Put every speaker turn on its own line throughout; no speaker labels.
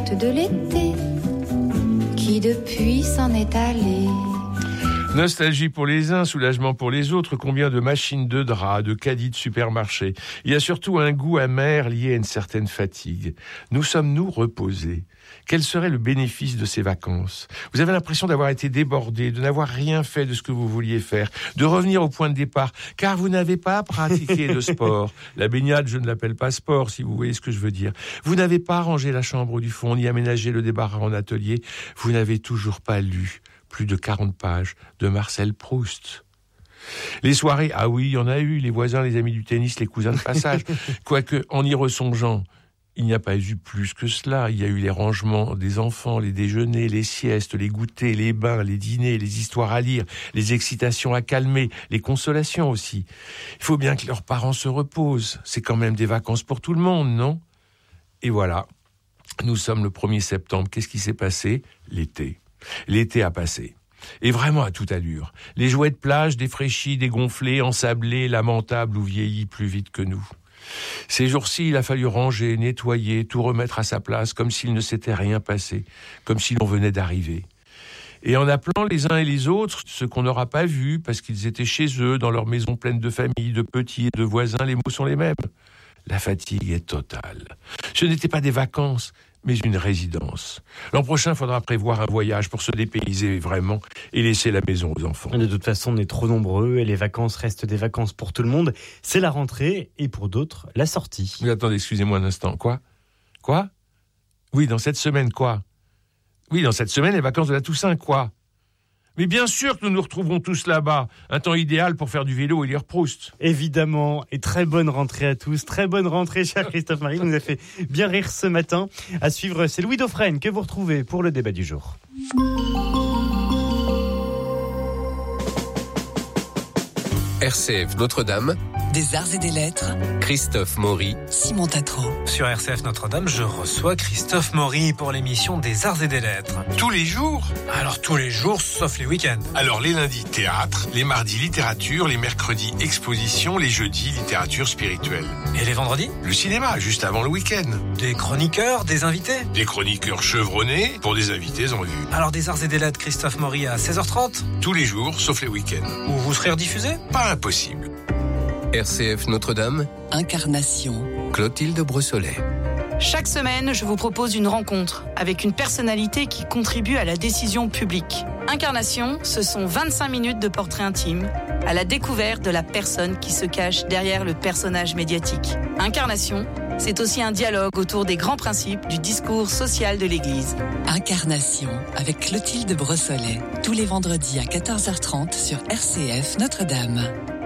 fête de l'été qui depuis s'en est allé.
Nostalgie pour les uns, soulagement pour les autres, combien de machines de draps, de caddies de supermarché. Il y a surtout un goût amer lié à une certaine fatigue. Nous sommes-nous reposés ? Quel serait le bénéfice de ces vacances ? Vous avez l'impression d'avoir été débordé, de n'avoir rien fait de ce que vous vouliez faire, de revenir au point de départ, car vous n'avez pas pratiqué de sport. La baignade, je ne l'appelle pas sport, si vous voyez ce que je veux dire. Vous n'avez pas rangé la chambre du fond, ni aménagé le débarras en atelier. Vous n'avez toujours pas lu plus de 40 pages de Marcel Proust. Les soirées, ah oui, il y en a eu, les voisins, les amis du tennis, les cousins de passage. Quoique, en y ressongeant, il n'y a pas eu plus que cela. Il y a eu les rangements des enfants, les déjeuners, les siestes, les goûters, les bains, les dîners, les histoires à lire, les excitations à calmer, les consolations aussi. Il faut bien que leurs parents se reposent. C'est quand même des vacances pour tout le monde, non ? Et voilà, nous sommes le 1er septembre. Qu'est-ce qui s'est passé ? L'été. L'été a passé. Et vraiment à toute allure. Les jouets de plage défraîchis, dégonflés, ensablés, lamentables ou vieillis plus vite que nous. Ces jours-ci, il a fallu ranger, nettoyer, tout remettre à sa place, comme s'il ne s'était rien passé, comme si l'on venait d'arriver. Et en appelant les uns et les autres, ceux qu'on n'aura pas vus, parce qu'ils étaient chez eux, dans leur maison pleine de familles, de petits et de voisins, les mots sont les mêmes. La fatigue est totale. Ce n'était pas des vacances, mais une résidence. L'an prochain, il faudra prévoir un voyage pour se dépayser vraiment et laisser la maison aux enfants.
De toute façon, on est trop nombreux et les vacances restent des vacances pour tout le monde. C'est la rentrée et pour d'autres, la sortie.
Mais attendez, excusez-moi un instant. Quoi ? Oui, dans cette semaine, quoi ? Oui, dans cette semaine, les vacances de la Toussaint, quoi ? Mais bien sûr que nous nous retrouverons tous là-bas. Un temps idéal pour faire du vélo et lire Proust.
Évidemment. Et très bonne rentrée à tous. Très bonne rentrée, cher Christophe Marie. Vous nous a fait bien rire ce matin. À suivre, c'est Louis Dauphren que vous retrouvez pour le débat du jour.
RCF Notre-Dame,
des arts et des lettres,
Christophe Maury,
Simon Tatro.
Sur RCF Notre-Dame, je reçois Christophe Maury pour l'émission des arts et des lettres.
Tous les jours ?
Alors tous les jours, sauf les week-ends.
Alors les lundis, théâtre, les mardis, littérature, les mercredis, exposition, les jeudis, littérature spirituelle.
Et les vendredis ?
Le cinéma, juste avant le week-end.
Des chroniqueurs, des invités ?
Des chroniqueurs chevronnés pour des invités en vue.
Alors des arts et des lettres, Christophe Maury à 16h30 ?
Tous les jours, sauf les week-ends.
Où vous serez rediffusé ?
Pas impossible.
RCF Notre-Dame,
Incarnation,
Clotilde Brossolet.
Chaque semaine, je vous propose une rencontre avec une personnalité qui contribue à la décision publique. Incarnation, ce sont 25 minutes de portrait intime, à la découverte de la personne qui se cache derrière le personnage médiatique. Incarnation, c'est aussi un dialogue autour des grands principes du discours social de l'Église.
Incarnation, avec Clotilde Brossolet, tous les vendredis à 14h30 sur RCF Notre-Dame.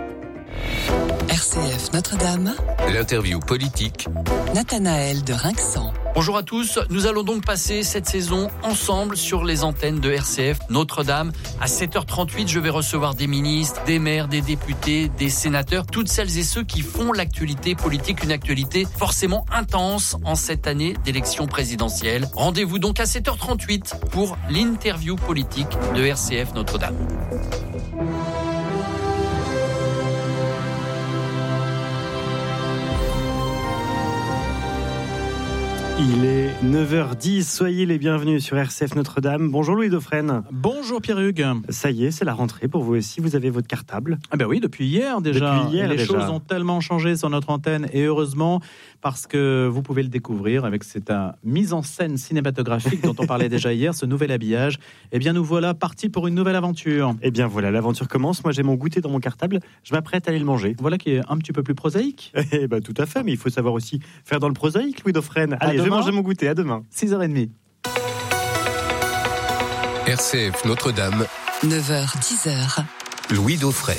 RCF Notre-Dame,
L'interview politique,
Nathanaël de Rinxan.
Bonjour à tous, nous allons donc passer cette saison ensemble sur les antennes de RCF Notre-Dame. À 7h38, je vais recevoir des ministres, des maires, des députés, des sénateurs, toutes celles et ceux qui font l'actualité politique, une actualité forcément intense en cette année d'élection présidentielle. Rendez-vous donc à 7h38 pour l'interview politique de RCF Notre-Dame.
Il est 9h10, soyez les bienvenus sur RCF Notre-Dame. Bonjour Louis Dauphren.
Bonjour Pierre-Hugues.
Ça y est, c'est la rentrée pour vous aussi, vous avez votre cartable.
Ah ben oui, depuis hier déjà. Les choses ont tellement changé sur notre antenne et heureusement parce que vous pouvez le découvrir avec cette mise en scène cinématographique dont on parlait déjà hier, ce nouvel habillage. Eh bien nous voilà partis pour une nouvelle aventure.
Eh bien voilà, l'aventure commence. Moi j'ai mon goûter dans mon cartable, je m'apprête à aller le manger.
Voilà qui est un petit peu plus prosaïque.
Eh ben tout à fait, mais il faut savoir aussi faire dans le prosaïque, Louis Dauphren. Allez, je vais manger mon goûter, à demain.
6h30.
RCF Notre-Dame,
9h, 10h.
Louis Dauphren.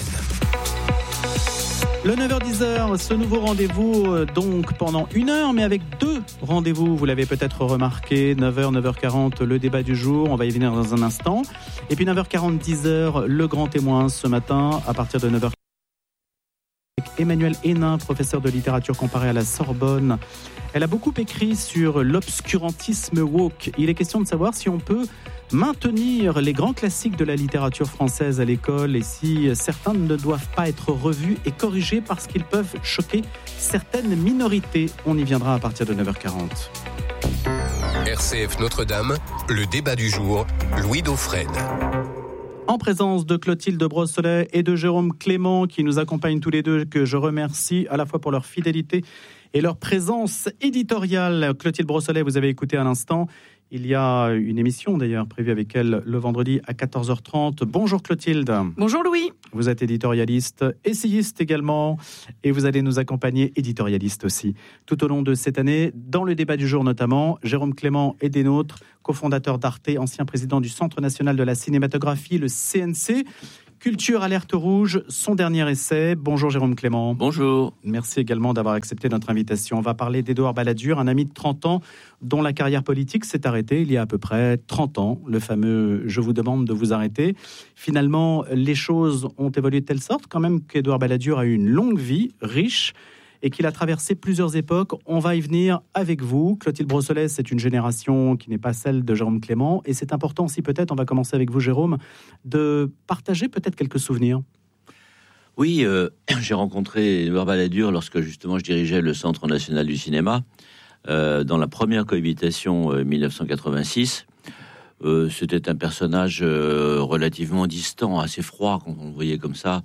Le 9h-10h, ce nouveau rendez-vous donc pendant 1 heure, mais avec 2 rendez-vous, vous l'avez peut-être remarqué, 9h, 9h40, le débat du jour, on va y venir dans un instant. Et puis 9h40, 10h, le grand témoin ce matin, à partir de 9h. Emmanuelle Hénin, professeure de littérature comparée à la Sorbonne. Elle a beaucoup écrit sur l'obscurantisme woke. Il est question de savoir si on peut maintenir les grands classiques de la littérature française à l'école et si certains ne doivent pas être revus et corrigés parce qu'ils peuvent choquer certaines minorités. On y viendra à partir de 9h40.
RCF Notre-Dame, le débat du jour, Louis Dauphren.
En présence de Clotilde Brossolet et de Jérôme Clément qui nous accompagnent tous les deux, que je remercie à la fois pour leur fidélité et leur présence éditoriale. Clotilde Brossolet, vous avez écouté à l'instant. Il y a une émission d'ailleurs prévue avec elle le vendredi à 14h30. Bonjour Clotilde.
Bonjour Louis.
Vous êtes éditorialiste, essayiste également, et vous allez nous accompagner, éditorialiste aussi, tout au long de cette année, dans le débat du jour notamment. Jérôme Clément est des nôtres, cofondateur d'Arte, ancien président du Centre national de la cinématographie, le CNC. Culture Alerte Rouge, son dernier essai. Bonjour Jérôme Clément.
Bonjour.
Merci également d'avoir accepté notre invitation. On va parler d'Édouard Balladur, un ami de 30 ans dont la carrière politique s'est arrêtée il y a à peu près 30 ans. Le fameux « Je vous demande de vous arrêter ». Finalement, les choses ont évolué de telle sorte quand même qu'Édouard Balladur a eu une longue vie, riche, et qu'il a traversé plusieurs époques. On va y venir avec vous. Clotilde Brossolet, c'est une génération qui n'est pas celle de Jérôme Clément. Et c'est important aussi peut-être, on va commencer avec vous Jérôme, de partager peut-être quelques souvenirs.
Oui, j'ai rencontré Édouard Balladur lorsque justement je dirigeais le Centre national du cinéma, dans la première cohabitation 1986. C'était un personnage relativement distant, assez froid quand on le voyait comme ça,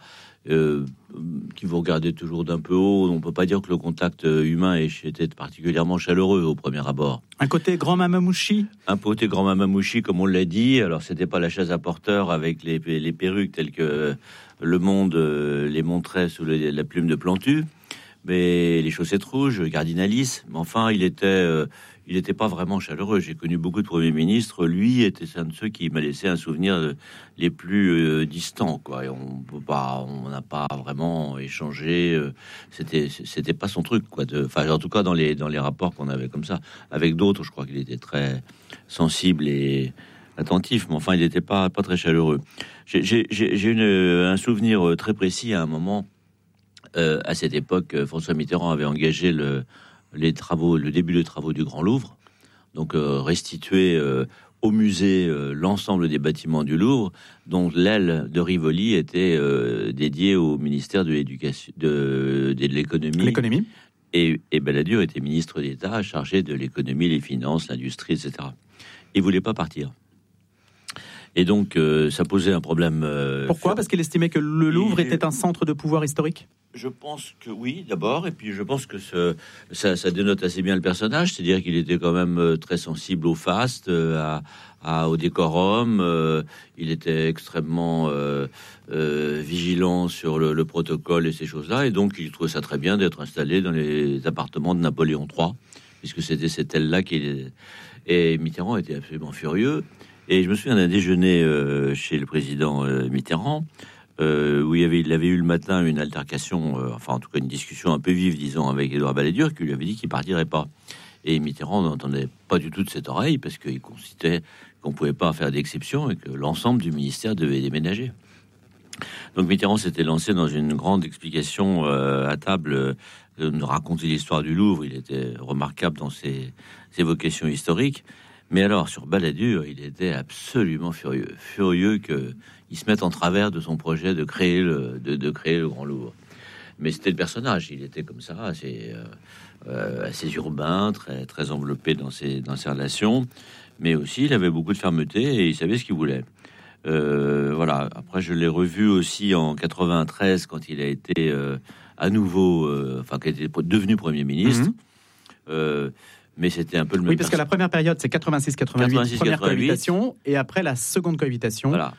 qui vous regardait toujours d'un peu haut. On ne peut pas dire que le contact humain était particulièrement chaleureux au premier abord.
Un côté grand mamamouchi.
Un côté grand mamamouchi, comme on l'a dit. Alors, c'était pas la chaise à porteur avec les perruques telles que Le Monde les montrait sous la plume de Plantu, mais les chaussettes rouges, cardinalis. Mais enfin, il était pas vraiment chaleureux. J'ai connu beaucoup de premiers ministres. Lui était un de ceux qui m'a laissé un souvenir les plus distants, quoi. Et on n'a pas vraiment échangé. C'était pas son truc, quoi. Enfin, en tout cas dans les rapports qu'on avait comme ça. Avec d'autres, je crois qu'il était très sensible et attentif, mais enfin, il n'était pas très chaleureux. J'ai un souvenir très précis à un moment. À cette époque, François Mitterrand avait engagé le début des travaux du Grand Louvre, donc restituer au musée l'ensemble des bâtiments du Louvre, dont l'aile de Rivoli était dédiée au ministère de l'éducation, de l'économie. Et Balladur était ministre d'État chargé de l'économie, les finances, l'industrie, etc. Il voulait pas partir. Et donc, ça posait un problème.
Pourquoi ? Parce qu'il estimait que le Louvre était un centre de pouvoir historique ?
Je pense que oui, d'abord. Et puis, je pense que ça dénote assez bien le personnage. C'est-à-dire qu'il était quand même très sensible au faste, au décorum. Il était extrêmement vigilant sur le protocole et ces choses-là. Et donc, il trouvait ça très bien d'être installé dans les appartements de Napoléon III, puisque c'était cette aile-là Et Mitterrand était absolument furieux. Et je me souviens d'un déjeuner chez le président Mitterrand, où il avait eu le matin une altercation, enfin en tout cas une discussion un peu vive, disons, avec Édouard Balladur, qui lui avait dit qu'il partirait pas. Et Mitterrand n'entendait pas du tout de cette oreille, parce qu'il considérait qu'on pouvait pas faire d'exception et que l'ensemble du ministère devait déménager. Donc Mitterrand s'était lancé dans une grande explication à table, de raconter l'histoire du Louvre. Il était remarquable dans ses vocations historiques. Mais alors, sur Balladur, il était absolument furieux qu'il se mette en travers de son projet de créer le Grand Louvre. Mais c'était le personnage, il était comme ça, assez urbain, très, très enveloppé dans ses relations, mais aussi il avait beaucoup de fermeté et il savait ce qu'il voulait. Voilà. Après, je l'ai revu aussi en 93 quand il a été à nouveau, qui était devenu Premier ministre. Mais c'était un peu le même.
Oui, parce que la première période, c'est 86-88, première cohabitation, et après la seconde cohabitation.
Voilà,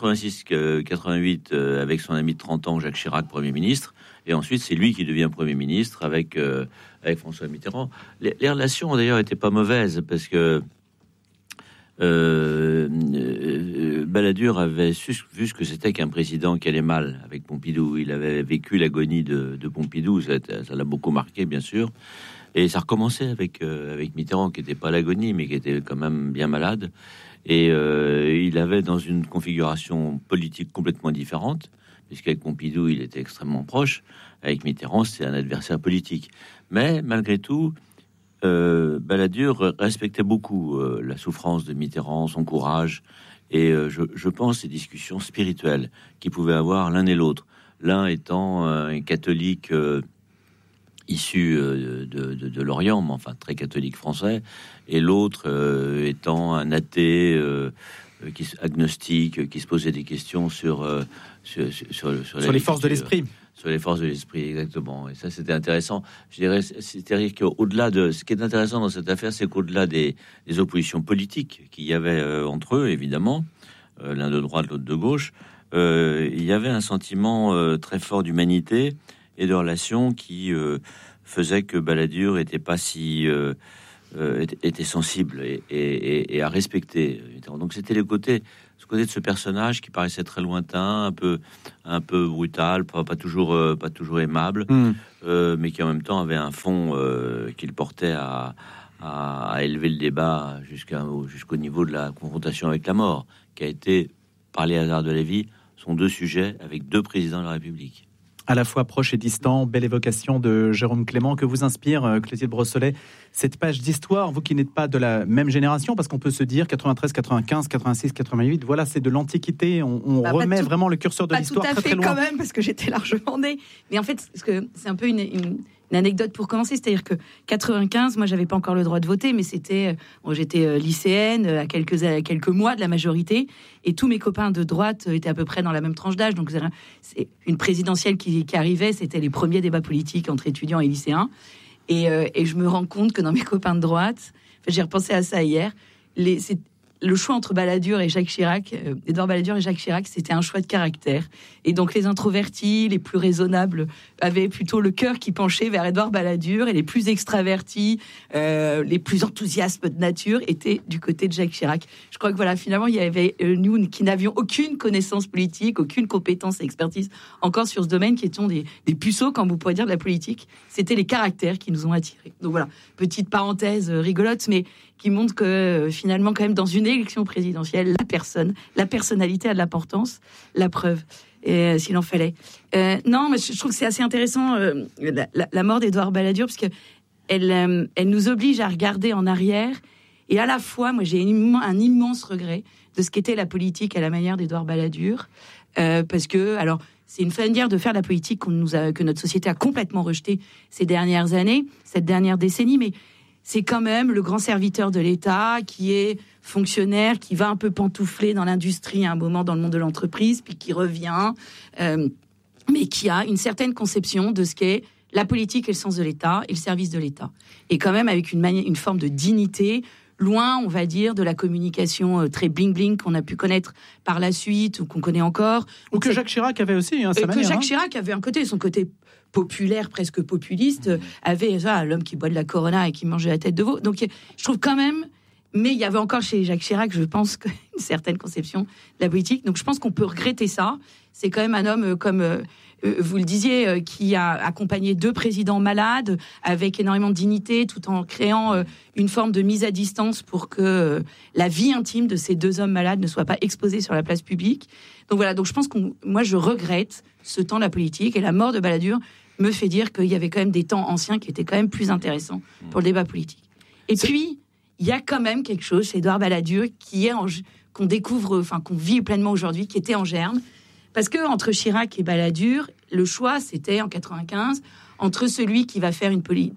86-88 avec son ami de 30 ans, Jacques Chirac, Premier ministre, et ensuite c'est lui qui devient Premier ministre avec François Mitterrand. Les relations d'ailleurs étaient pas mauvaises, parce que Balladur avait vu ce que c'était qu'un président qui allait mal avec Pompidou. Il avait vécu l'agonie de Pompidou, ça l'a beaucoup marqué, bien sûr. Et ça recommençait avec Mitterrand, qui n'était pas à l'agonie, mais qui était quand même bien malade. Et il avait dans une configuration politique complètement différente, puisqu'avec Pompidou, il était extrêmement proche. Avec Mitterrand, c'est un adversaire politique. Mais malgré tout, Balladur respectait beaucoup la souffrance de Mitterrand, son courage, et je pense ces discussions spirituelles qu'ils pouvaient avoir l'un et l'autre. L'un étant un catholique issu de l'Orient, mais enfin très catholique français, et l'autre étant un athée agnostique, qui se posait des questions sur
les forces de l'esprit.
Sur les forces de l'esprit, exactement. Et ça, c'était intéressant. Je dirais, c'est-à-dire qu'au-delà de... Ce qui est intéressant dans cette affaire, c'est qu'au-delà des oppositions politiques qu'il y avait entre eux, évidemment, l'un de droite, l'autre de gauche, il y avait un sentiment très fort d'humanité et de relations qui faisait que Balladur était pas si... était sensible et à respecter. Donc c'était ce côté de ce personnage qui paraissait très lointain, un peu brutal, pas toujours aimable, mais qui en même temps avait un fond qu'il portait à élever le débat jusqu'au niveau de la confrontation avec la mort, qui a été, par les hasards de la vie, sont 2 sujets avec 2 présidents de la République.
À la fois proche et distant, belle évocation de Jérôme Clément. Que vous inspire, Clotilde Brossolet, cette page d'histoire, vous qui n'êtes pas de la même génération, parce qu'on peut se dire 93, 95, 86, 88, voilà, c'est de l'Antiquité, on remet vraiment le curseur de l'histoire très très loin.
Pas tout à fait quand même, parce que j'étais largement née. Mais en fait, c'est un peu une anecdote pour commencer, c'est-à-dire que 95, moi j'avais pas encore le droit de voter, mais j'étais lycéenne à quelques mois de la majorité, et tous mes copains de droite étaient à peu près dans la même tranche d'âge, donc c'est une présidentielle qui arrivait, c'était les premiers débats politiques entre étudiants et lycéens, et je me rends compte que dans mes copains de droite, j'ai repensé à ça hier, le choix entre Balladur et Jacques Chirac, Édouard Balladur et Jacques Chirac, c'était un choix de caractère. Et donc les introvertis, les plus raisonnables, avaient plutôt le cœur qui penchait vers Édouard Balladur, et les plus extravertis, les plus enthousiastes de nature, étaient du côté de Jacques Chirac. Je crois que voilà, finalement, il y avait nous qui n'avions aucune connaissance politique, aucune compétence et expertise encore sur ce domaine, qui étions des puceaux, comme vous pourriez dire, de la politique. C'était les caractères qui nous ont attirés. Donc voilà, petite parenthèse rigolote, mais qui montre que finalement, quand même, dans une élection présidentielle, la personnalité a de l'importance, la preuve, s'il en fallait. Non, mais je trouve que c'est assez intéressant, la mort d'Édouard Balladur, parce que elle nous oblige à regarder en arrière, et à la fois, moi, j'ai un immense regret de ce qu'était la politique à la manière d'Édouard Balladur, parce que, alors, c'est une manière de faire de la politique que notre société a complètement rejetée ces dernières années, cette dernière décennie, mais c'est quand même le grand serviteur de l'État qui est fonctionnaire, qui va un peu pantoufler dans l'industrie à un moment dans le monde de l'entreprise, puis qui revient, mais qui a une certaine conception de ce qu'est la politique et le sens de l'État et le service de l'État. Et quand même avec une forme de dignité, loin, on va dire, de la communication très bling-bling qu'on a pu connaître par la suite, ou qu'on connaît encore.
Ou que Jacques Chirac avait aussi, sa manière.
Que Jacques Chirac avait son côté populaire, presque populiste, avait l'homme qui boit de la Corona et qui mange de la tête de veau. Donc je trouve quand même, mais il y avait encore chez Jacques Chirac, je pense, une certaine conception de la politique. Donc je pense qu'on peut regretter ça. C'est quand même un homme, comme vous le disiez, qui a accompagné 2 présidents malades avec énormément de dignité, tout en créant une forme de mise à distance pour que la vie intime de ces 2 hommes malades ne soit pas exposée sur la place publique. Donc voilà, donc je pense moi je regrette ce temps de la politique, et la mort de Balladur me fait dire qu'il y avait quand même des temps anciens qui étaient quand même plus intéressants pour le débat politique. Et puis, il y a quand même quelque chose chez Édouard Balladur qu'on découvre, enfin qu'on vit pleinement aujourd'hui, qui était en germe. Parce que entre Chirac et Balladur, le choix, c'était en 95, entre celui qui va faire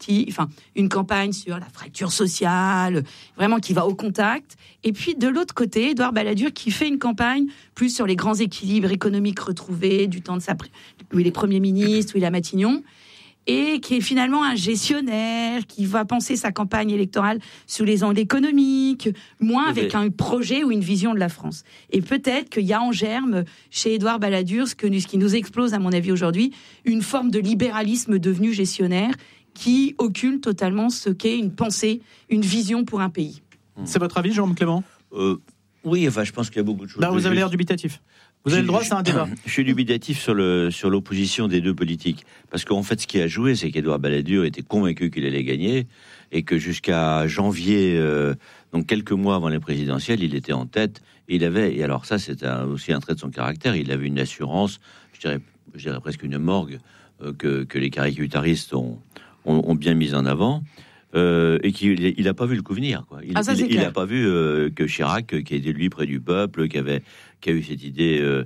une campagne sur la fracture sociale, vraiment qui va au contact, et puis de l'autre côté, Édouard Balladur qui fait une campagne plus sur les grands équilibres économiques retrouvés du temps de où il est Premier ministre, où il est à Matignon, et qui est finalement un gestionnaire, qui va penser sa campagne électorale sous les angles économiques, moins avec un projet ou une vision de la France. Et peut-être qu'il y a en germe chez Édouard Balladur, ce qui nous explose à mon avis aujourd'hui, une forme de libéralisme devenu gestionnaire qui occulte totalement ce qu'est une pensée, une vision pour un pays.
C'est votre avis, Jérôme Clément ?
Oui, enfin, je pense qu'il y a beaucoup de choses.
Là, vous avez l'air dubitatif. Vous avez le droit, c'est un débat.
Je suis dubitatif sur l'opposition des 2 politiques. Parce qu'en fait, ce qui a joué, c'est qu'Édouard Balladur était convaincu qu'il allait gagner, et que jusqu'à janvier, donc quelques mois avant les présidentielles, il était en tête. Et alors ça, c'est aussi un trait de son caractère, il avait une assurance, je dirais presque une morgue, que les caricaturistes ont bien mise en avant. Et qu'il n'a pas vu le coup venir, quoi. Il n'a pas vu que Chirac, qui était lui près du peuple, qui a eu cette idée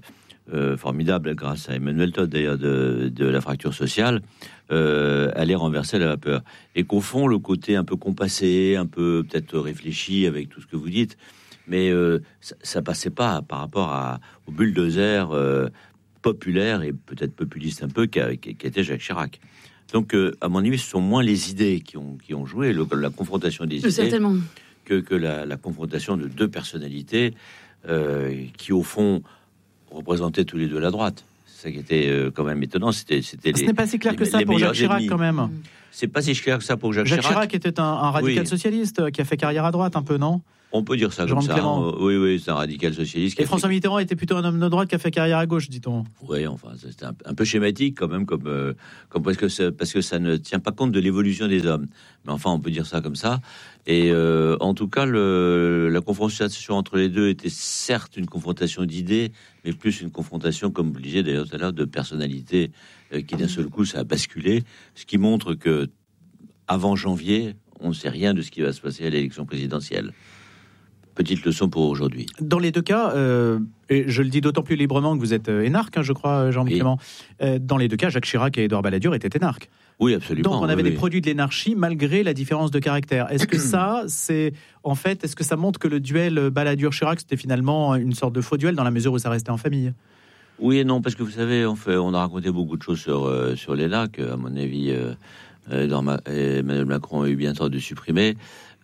formidable grâce à Emmanuel Todd d'ailleurs de la fracture sociale, allait renverser la vapeur. Et qu'au fond, le côté un peu compassé, un peu peut-être réfléchi avec tout ce que vous dites, mais ça passait pas par rapport au bulldozer populaire et peut-être populiste un peu qui était Jacques Chirac. Donc, à mon avis, ce sont moins les idées qui ont joué, la confrontation des idées,
certainement,
que la confrontation de deux personnalités qui, au fond, représentaient tous les deux la droite. C'est ça qui était quand même étonnant. Ce
n'est pas si clair que ça pour Jacques Chirac, quand même.
C'est pas si clair que ça pour Jacques Chirac.
Jacques Chirac était un radical socialiste qui a fait carrière à droite, un peu, non ?
On peut dire ça comme ça. Oui, c'est un radical socialiste.
Et François Mitterrand était plutôt un homme de droite qui a fait carrière à gauche, dit-on.
Oui, enfin, c'est un peu schématique quand même, comme parce que ça ne tient pas compte de l'évolution des hommes. Mais enfin, on peut dire ça comme ça. Et en tout cas, la confrontation entre les deux était certes une confrontation d'idées, mais plus une confrontation, comme vous le disiez d'ailleurs tout à l'heure, de personnalités qui d'un seul coup ça a basculé, ce qui montre que avant janvier, on ne sait rien de ce qui va se passer à l'élection présidentielle. Petite leçon pour aujourd'hui.
Dans les deux cas, et je le dis d'autant plus librement que vous êtes énarque, je crois, Jean-Michel Clément. Dans les deux cas, Jacques Chirac et Édouard Balladur étaient énarques.
Oui, absolument.
Donc on avait des produits de l'énarchie malgré la différence de caractère. Est-ce que ça, est-ce que ça montre que le duel Balladur-Chirac, c'était finalement une sorte de faux duel dans la mesure où ça restait en famille ?
Oui et non, parce que vous savez, on a raconté beaucoup de choses sur l'ENA que, à mon avis, Emmanuel Macron a eu bien tort de supprimer.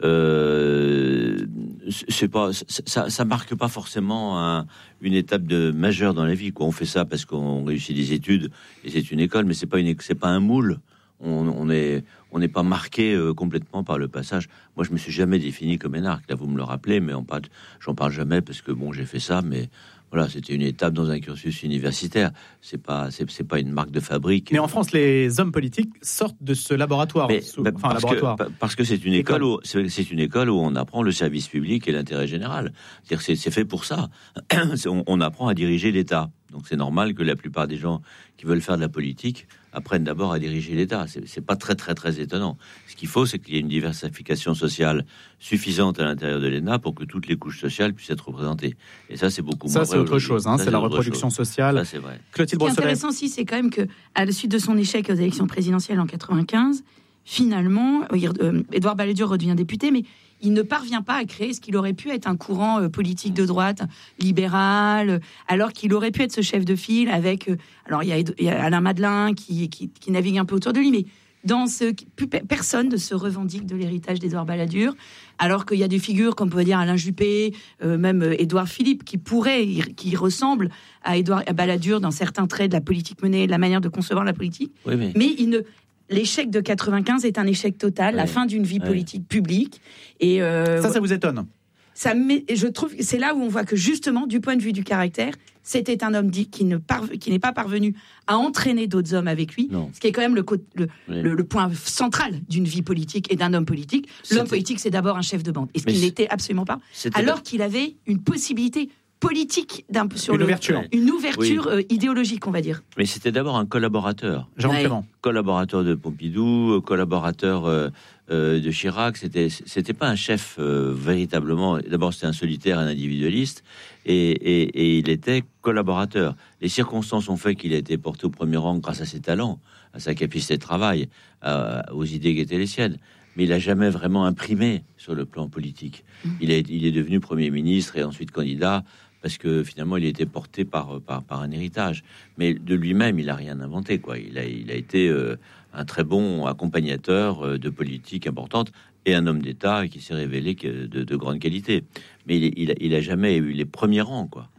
C'est pas, ça marque pas forcément une étape majeure dans la vie, quoi. On fait ça parce qu'on réussit des études et c'est une école, mais c'est pas un moule. On n'est pas marqué complètement par le passage. Moi, je me suis jamais défini comme énarque. Là, vous me le rappelez, mais j'en parle jamais parce que bon, j'ai fait ça, mais voilà, c'était une étape dans un cursus universitaire. C'est pas une marque de fabrique.
Mais en France, les hommes politiques sortent de ce laboratoire.
Parce que c'est une école où on apprend le service public et l'intérêt général. C'est-à-dire c'est fait pour ça. On apprend à diriger l'État. Donc c'est normal que la plupart des gens qui veulent faire de la politique apprennent d'abord à diriger l'État. C'est pas très très très étonnant. Ce qu'il faut, c'est qu'il y ait une diversification sociale suffisante à l'intérieur de l'ENA pour que toutes les couches sociales puissent être représentées. Et ça, c'est beaucoup moins vrai.
Ça, c'est autre chose. C'est la reproduction sociale.
Ça, c'est vrai.
Clotilde Brossolet. Ce qui est intéressant aussi, c'est quand même que, à la suite de son échec aux élections présidentielles en 95, finalement, Édouard Balladur redevient député, mais il ne parvient pas à créer ce qu'il aurait pu être un courant politique de droite, libéral, alors qu'il aurait pu être ce chef de file avec... alors, il y a Alain Madelin qui navigue un peu autour de lui, mais personne ne se revendique de l'héritage d'Édouard Balladur, alors qu'il y a des figures, comme on peut dire Alain Juppé, même Édouard Philippe, qui ressemble à Balladur dans certains traits de la politique menée, de la manière de concevoir la politique. Oui, mais l'échec de 95 est un échec total, la fin d'une vie politique publique. Et
ça vous étonne ?
Je trouve que c'est là où on voit que justement, du point de vue du caractère, c'était un homme qui n'est pas parvenu à entraîner d'autres hommes avec lui, ce qui est quand même le point central d'une vie politique et d'un homme politique. L'homme politique, c'est d'abord un chef de bande, et ce qu'il n'était absolument pas, alors qu'il avait une possibilité politique une ouverture idéologique, on va dire.
Mais c'était d'abord un collaborateur.
Collaborateur
de Pompidou, collaborateur de Chirac. C'était pas un chef véritablement. D'abord, c'était un solitaire, un individualiste, et il était collaborateur. Les circonstances ont fait qu'il a été porté au premier rang grâce à ses talents, à sa capacité de travail, aux idées qui étaient les siennes. Mais il n'a jamais vraiment imprimé sur le plan politique. Il est devenu Premier ministre et ensuite candidat, parce que finalement, il était porté par un héritage. Mais de lui-même, il n'a rien inventé, quoi. Il a été un très bon accompagnateur de politique importante et un homme d'État qui s'est révélé de grande qualité. Mais il a jamais eu les premiers rangs, quoi.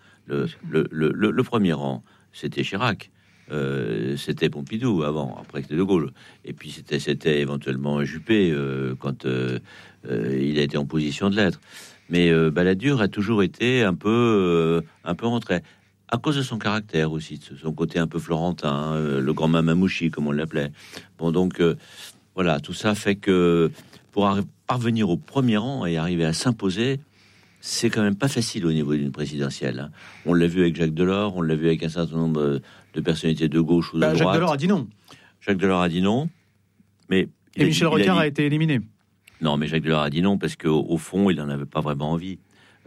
Le premier rang, c'était Chirac. C'était Pompidou avant, après c'était De Gaulle. Et puis c'était éventuellement Juppé quand il a été en position de l'être. Mais Balladur a toujours été un peu en trait, à cause de son caractère aussi, de son côté un peu florentin, le grand mamamouchi comme on l'appelait. Bon, donc voilà, tout ça fait que pour parvenir au premier rang et arriver à s'imposer, c'est quand même pas facile au niveau d'une présidentielle. Hein. On l'a vu avec Jacques Delors, on l'a vu avec un certain nombre de personnalités de gauche ou de droite.
Jacques Delors a dit non.
Jacques Delors a dit non, mais
et Michel Rocard a été éliminé.
Non, mais Jacques Delors a dit non parce qu'au fond, il n'en avait pas vraiment envie.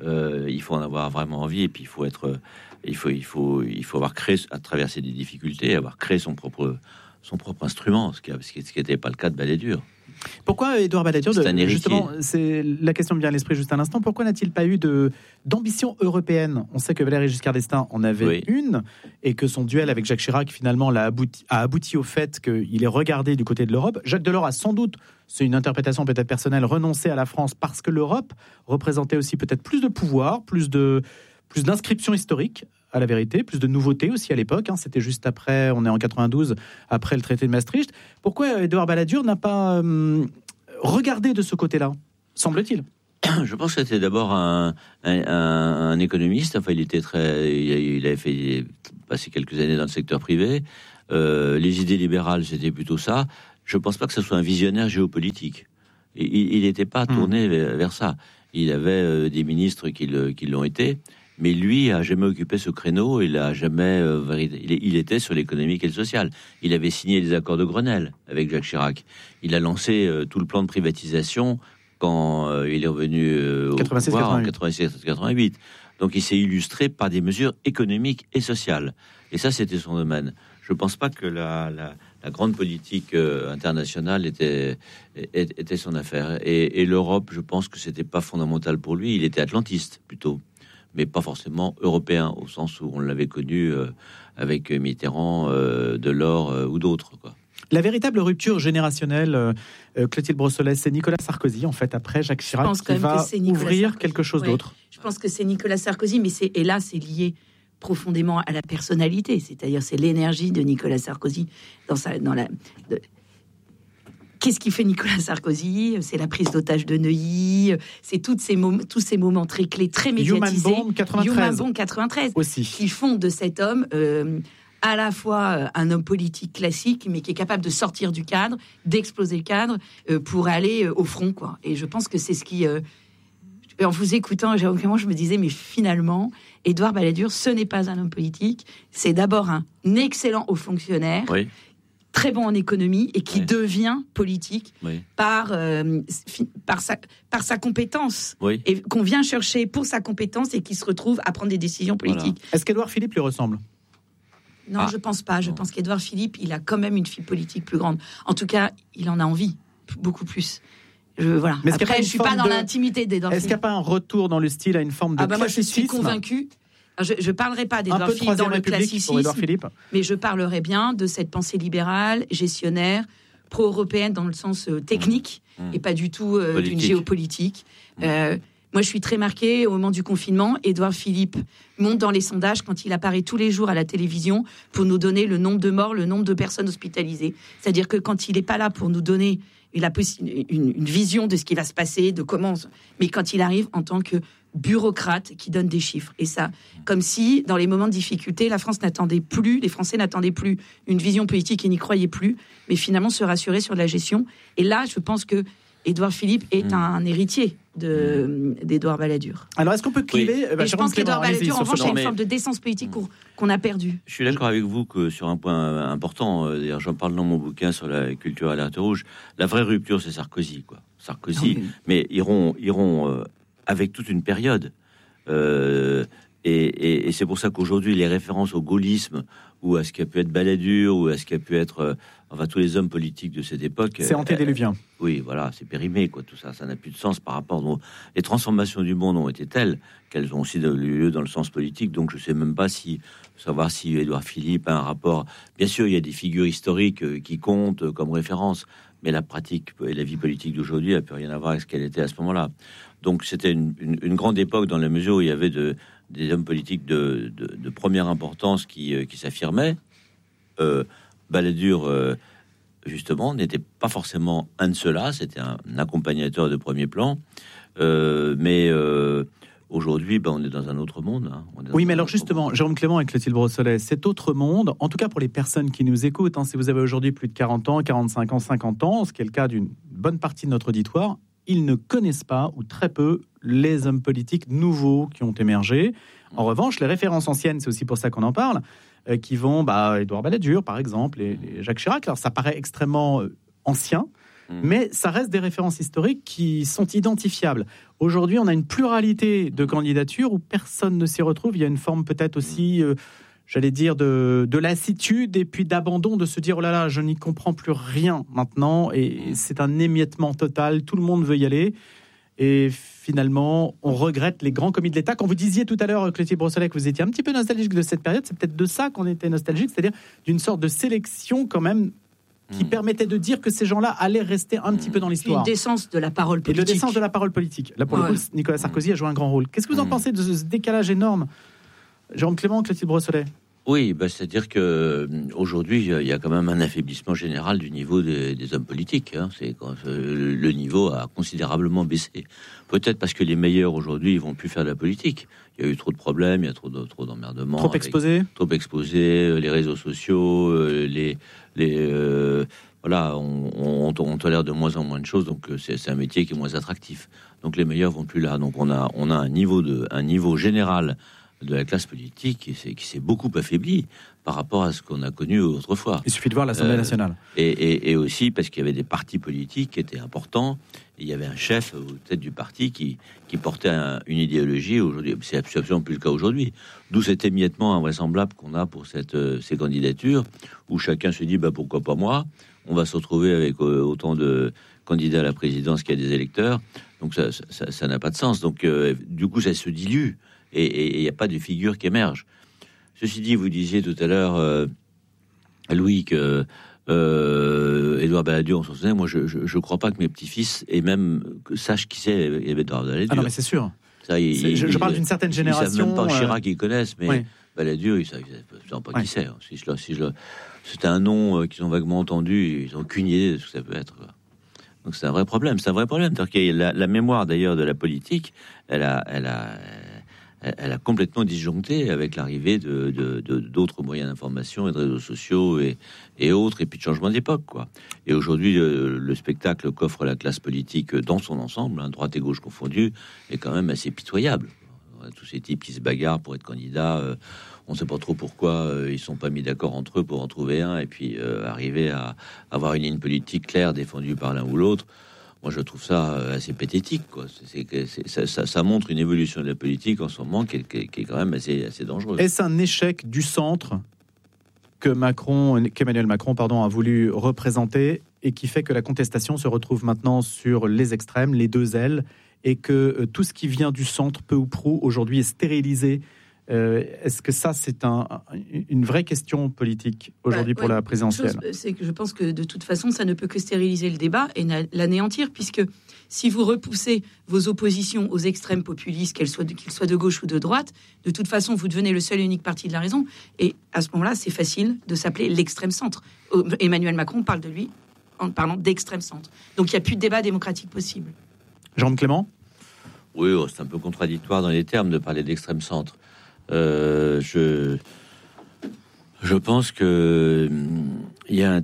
il faut en avoir vraiment envie, et puis il faut avoir créé, à traverser des difficultés, avoir créé son propre instrument, ce qui n'était pas le cas de Balladur.
Pourquoi Édouard Balladur, justement, c'est la question me vient à l'esprit juste un instant, pourquoi n'a-t-il pas eu d'ambition européenne? On sait que Valéry Giscard d'Estaing en avait une, et que son duel avec Jacques Chirac finalement a abouti au fait qu'il est regardé du côté de l'Europe. Jacques Delors a sans doute, c'est une interprétation peut-être personnelle, renoncé à la France parce que l'Europe représentait aussi peut-être plus de pouvoir, plus d'inscriptions historiques, à la vérité, plus de nouveautés aussi à l'époque. C'était juste après, on est en 92, après le traité de Maastricht. Pourquoi Édouard Balladur n'a pas regardé de ce côté-là, semble-t-il?
Je pense que c'était d'abord un économiste. Enfin, il avait fait passer quelques années dans le secteur privé. Les idées libérales, c'était plutôt ça. Je pense pas que ce soit un visionnaire géopolitique. Il n'était pas tourné vers ça. Il avait des ministres qui l'ont été. Mais lui a jamais occupé ce créneau. Il était sur l'économique et le social. Il avait signé les accords de Grenelle avec Jacques Chirac. Il a lancé tout le plan de privatisation quand il est revenu au pouvoir en 86-88. Donc il s'est illustré par des mesures économiques et sociales. Et ça, c'était son domaine. Je ne pense pas que la grande politique internationale était son affaire. Et l'Europe, je pense que c'était pas fondamental pour lui. Il était atlantiste plutôt, mais pas forcément européen, au sens où on l'avait connu avec Mitterrand, Delors ou d'autres, quoi.
La véritable rupture générationnelle, Clotilde Brossolès, c'est Nicolas Sarkozy, en fait, après Jacques Chirac, qui va ouvrir quelque chose d'autre.
Je pense que c'est Nicolas Sarkozy, mais c'est lié profondément à la personnalité, c'est-à-dire c'est l'énergie de Nicolas Sarkozy Qu'est-ce qui fait Nicolas Sarkozy? C'est la prise d'otage de Neuilly, c'est tous ces moments très clés, très médiatisés.
Human Bomb
93
aussi,
qui font de cet homme à la fois un homme politique classique, mais qui est capable de sortir du cadre, d'exploser le cadre pour aller au front, quoi. Et je pense que c'est ce qui... en vous écoutant, je me disais, mais finalement, Édouard Balladur, ce n'est pas un homme politique, c'est d'abord un excellent haut fonctionnaire, très bon en économie, et qui devient politique par sa compétence, et qu'on vient chercher pour sa compétence, et qui se retrouve à prendre des décisions politiques.
Voilà. Est-ce qu'Édouard Philippe lui ressemble?
Non, je pense pas. Je pense qu'Édouard Philippe, il a quand même une fibre politique plus grande. En tout cas, il en a envie, beaucoup plus. Voilà.
Mais
après, je suis pas dans l'intimité d'Édouard Philippe.
Est-ce qu'il n'y a pas un retour dans le style à une forme de
moi, je suis convaincue. Je ne parlerai pas d'Édouard Philippe dans le classicisme, mais je parlerai bien de cette pensée libérale, gestionnaire, pro-européenne dans le sens technique, et pas du tout d'une géopolitique. Moi, je suis très marquée au moment du confinement. Édouard Philippe monte dans les sondages quand il apparaît tous les jours à la télévision pour nous donner le nombre de morts, le nombre de personnes hospitalisées. C'est-à-dire que quand il n'est pas là pour nous donner une vision de ce qui va se passer, de comment... Mais quand il arrive en tant que bureaucrate qui donne des chiffres. Et ça, comme si, dans les moments de difficulté, les Français n'attendaient plus une vision politique et n'y croyaient plus, mais finalement se rassurer sur la gestion. Et là, je pense que Édouard Philippe est un héritier d'Édouard Balladur.
Alors, est-ce qu'on peut cliver
je pense qu'Édouard Balladur, en revanche, a une forme de décence politique qu'on a perdue.
Je suis d'accord avec vous que sur un point important, d'ailleurs j'en parle dans mon bouquin sur la culture alerte rouge, la vraie rupture, c'est Sarkozy, quoi. Mais iront avec toute une période. Et c'est pour ça qu'aujourd'hui, les références au gaullisme, ou à ce qui a pu être Balladur, ou à ce qui a pu être... tous les hommes politiques de cette époque...
C'est antédéluvien.
Oui, voilà, c'est périmé, quoi, tout ça. Ça n'a plus de sens par rapport... Les transformations du monde ont été telles qu'elles ont aussi eu lieu dans le sens politique, donc je ne sais même pas savoir si Édouard Philippe a un rapport... Bien sûr, il y a des figures historiques qui comptent comme référence, mais la pratique et la vie politique d'aujourd'hui n'a plus rien à voir avec ce qu'elle était à ce moment-là. Donc c'était une grande époque dans la mesure où il y avait des hommes politiques de première importance qui s'affirmaient. Balladur, justement, n'était pas forcément un de ceux-là, c'était un accompagnateur de premier plan. Mais aujourd'hui, on est dans un autre monde.
Oui, mais alors justement, Jérôme Clément et Clotilde Brossolès, cet autre monde, en tout cas pour les personnes qui nous écoutent, si vous avez aujourd'hui plus de 40 ans, 45 ans, 50 ans, ce qui est le cas d'une bonne partie de notre auditoire, ils ne connaissent pas, ou très peu, les hommes politiques nouveaux qui ont émergé. En revanche, les références anciennes, c'est aussi pour ça qu'on en parle, qui vont, Édouard Balladur, par exemple, et Jacques Chirac. Alors, ça paraît extrêmement ancien, Mais ça reste des références historiques qui sont identifiables. Aujourd'hui, on a une pluralité de candidatures où personne ne s'y retrouve. Il y a une forme peut-être aussi, j'allais dire, de lassitude et puis d'abandon, de se dire « Oh là là, je n'y comprends plus rien maintenant ». Et c'est un émiettement total, tout le monde veut y aller. Et finalement, on regrette les grands commis de l'État. Quand vous disiez tout à l'heure, Clotilde Brossolet, que vous étiez un petit peu nostalgique de cette période, c'est peut-être de ça qu'on était nostalgique, c'est-à-dire d'une sorte de sélection quand même qui permettait de dire que ces gens-là allaient rester un petit peu dans l'histoire.
Une décence de la parole politique.
Et de décence de la parole politique. Là, pour le coup, Nicolas Sarkozy a joué un grand rôle. Qu'est-ce que vous en pensez de ce décalage énorme, Jérôme Clément, Clotilde Brossolet?
Oui, c'est-à-dire que aujourd'hui, il y a quand même un affaiblissement général du niveau des hommes politiques. Le niveau a considérablement baissé. Peut-être parce que les meilleurs aujourd'hui, ils vont plus faire de la politique. Il y a eu trop de problèmes, il y a trop d'emmerdements.
Trop exposés.
Trop exposés, les réseaux sociaux, voilà, on tolère de moins en moins de choses, donc c'est un métier qui est moins attractif. Donc les meilleurs vont plus là. Donc on a un niveau général de la classe politique qui s'est beaucoup affaibli par rapport à ce qu'on a connu autrefois.
Il suffit de voir l'Assemblée nationale.
Et aussi parce qu'il y avait des partis politiques qui étaient importants. Et il y avait un chef aux têtes du parti qui portait une idéologie. Aujourd'hui, c'est absolument plus le cas aujourd'hui. D'où cet émiettement invraisemblable qu'on a pour ces candidatures, où chacun se dit pourquoi pas moi. On va se retrouver avec autant de candidats à la présidence qu'il y a des électeurs. Donc ça n'a pas de sens. Donc du coup, ça se dilue. Et il n'y a pas de figure qui émerge. Ceci dit, vous disiez tout à l'heure, Louis, que Édouard Balladur, on s'en souvenait. Moi, je ne crois pas que mes petits-fils et même sachent qui c'est Édouard Balladur.
Ah non, mais c'est sûr. Ça, je parle d'une certaine génération.
Ils savent même pas Chirac, ils connaissent, mais Balladur, ils savent pas qui c'est. C'est un nom qu'ils ont vaguement entendu, ils n'ont aucune idée de ce que ça peut être. Donc c'est un vrai problème. La mémoire, d'ailleurs, de la politique, elle a complètement disjoncté avec l'arrivée d'autres moyens d'information et de réseaux sociaux et autres, et puis de changement d'époque, quoi. Et aujourd'hui, le spectacle qu'offre la classe politique dans son ensemble, droite et gauche confondues, est quand même assez pitoyable. Tous ces types qui se bagarrent pour être candidats, on ne sait pas trop pourquoi ils ne sont pas mis d'accord entre eux pour en trouver un, et puis arriver à avoir une ligne politique claire défendue par l'un ou l'autre. Moi, je trouve ça assez pathétique, quoi. Ça montre une évolution de la politique en ce moment qui est quand même assez dangereuse.
Est-ce un échec du centre qu'Emmanuel Macron a voulu représenter et qui fait que la contestation se retrouve maintenant sur les extrêmes, les deux ailes, et que tout ce qui vient du centre, peu ou prou, aujourd'hui est stérilisé? Est-ce que ça, c'est une vraie question politique aujourd'hui pour la présidentielle?
C'est que je pense que de toute façon, ça ne peut que stériliser le débat et l'anéantir, puisque si vous repoussez vos oppositions aux extrêmes populistes, qu'ils soient de gauche ou de droite, de toute façon, vous devenez le seul et unique parti de la raison. Et à ce moment-là, c'est facile de s'appeler l'extrême centre. Emmanuel Macron parle de lui en parlant d'extrême centre. Donc il n'y a plus de débat démocratique possible.
Jérôme Clément?
Oui, c'est un peu contradictoire dans les termes de parler d'extrême centre. Je pense que il y a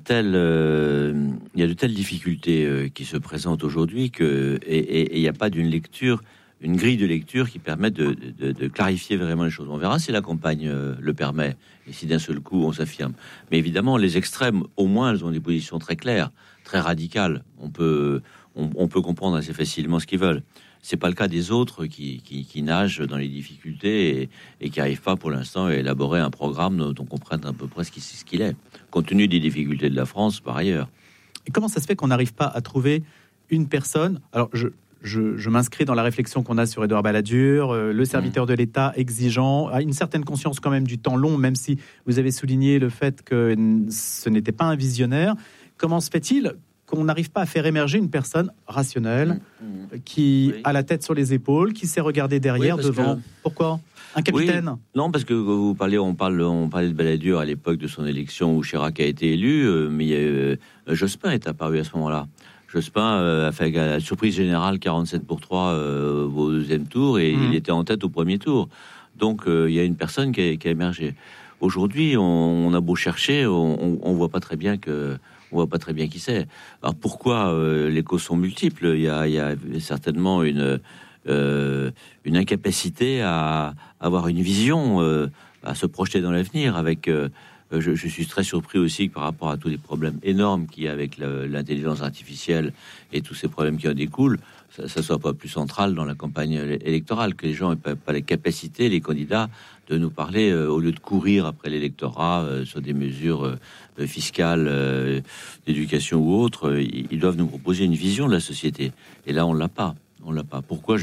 de telles difficultés qui se présentent aujourd'hui et il n'y a pas une grille de lecture qui permette de clarifier vraiment les choses. On verra si la campagne le permet et si d'un seul coup on s'affirme. Mais évidemment, les extrêmes, au moins, elles ont des positions très claires, très radicales. On peut comprendre assez facilement ce qu'ils veulent. C'est pas le cas des autres qui nagent dans les difficultés et qui n'arrivent pas pour l'instant à élaborer un programme dont on comprenne à peu près ce qu'il est, compte tenu des difficultés de la France par ailleurs.
Et comment ça se fait qu'on n'arrive pas à trouver une personne? Alors je m'inscris dans la réflexion qu'on a sur Édouard Balladur, le serviteur de l'État exigeant, a une certaine conscience quand même du temps long, même si vous avez souligné le fait que ce n'était pas un visionnaire. Comment se fait-il qu'on n'arrive pas à faire émerger une personne rationnelle qui a la tête sur les épaules, qui sait regarder derrière, devant? Pourquoi un capitaine?
Non, parce que on parlait de Balladur à l'époque de son élection où Chirac a été élu, mais Jospin est apparu à ce moment-là. Jospin a fait la surprise générale 47-3 au deuxième tour et il était en tête au premier tour. Donc il y a une personne qui a émergé. Aujourd'hui, on a beau chercher, on voit pas très bien qui c'est. Alors pourquoi les causes sont multiples? Il y a certainement une incapacité à avoir une vision, à se projeter dans l'avenir avec je suis très surpris aussi que par rapport à tous les problèmes énormes qu'il y a avec l'intelligence artificielle et tous ces problèmes qui en découlent, ça soit pas plus central dans la campagne électorale, que les gens n'aient pas les capacités, les candidats, de nous parler, au lieu de courir après l'électorat sur des mesures fiscales, d'éducation ou autres, ils doivent nous proposer une vision de la société. Et là, on l'a pas. Pourquoi